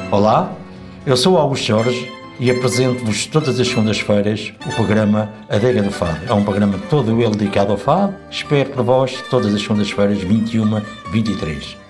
Olá, eu sou Augusto Jorge e apresento-vos todas as segundas-feiras o programa Adega do Fado. É um programa todo ele dedicado ao fado. Espero por vós todas as segundas-feiras, 21, 23.